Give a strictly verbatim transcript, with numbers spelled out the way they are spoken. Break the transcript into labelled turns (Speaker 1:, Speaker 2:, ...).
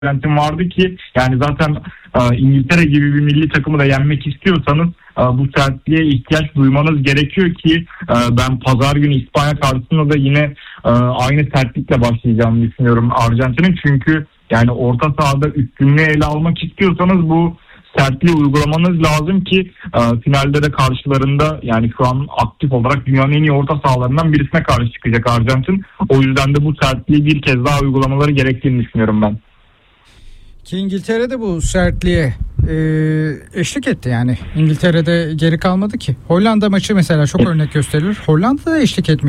Speaker 1: beklentim vardı ki yani zaten e, İngiltere gibi bir milli takımı da yenmek istiyorsanız e, bu sertliğe ihtiyaç duymanız gerekiyor ki e, ben pazar günü İspanya karşısında da yine e, aynı sertlikle başlayacağımı düşünüyorum Arjantin'in. Çünkü yani orta sahada üstünlüğü ele almak istiyorsanız bu sertliği uygulamanız lazım ki e, finalde de karşılarında yani şu an aktif olarak dünyanın en iyi orta sahalarından birisine karşı çıkacak Arjantin. O yüzden de bu sertliği bir kez daha uygulamaları gerektiğini düşünüyorum ben.
Speaker 2: Ki İngiltere'de bu sertliğe e, eşlik etti yani. İngiltere'de geri kalmadı ki. Hollanda maçı mesela çok örnek gösterilir. Hollanda'da eşlik etmedi.